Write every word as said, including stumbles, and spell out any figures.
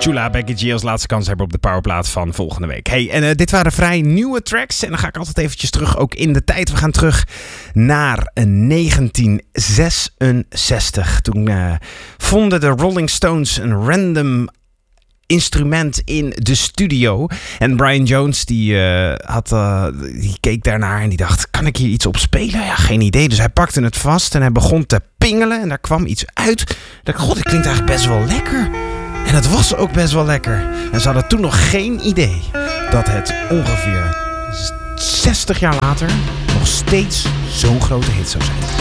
Chula, Becky G als laatste kans hebben op de powerplaat van volgende week. Hey, en uh, dit waren vrij nieuwe tracks. En dan ga ik altijd eventjes terug, ook in de tijd. We gaan terug naar negentien zesenzestig. Toen uh, vonden de Rolling Stones een random instrument in de studio. En Brian Jones die, uh, had, uh, die keek daarnaar en die dacht, kan ik hier iets op spelen? Ja, geen idee. Dus hij pakte het vast en hij begon te pingelen. En daar kwam iets uit. Ik dacht, god, dit klinkt eigenlijk best wel lekker. En het was ook best wel lekker. En ze hadden toen nog geen idee dat het ongeveer zestig jaar later nog steeds zo'n grote hit zou zijn.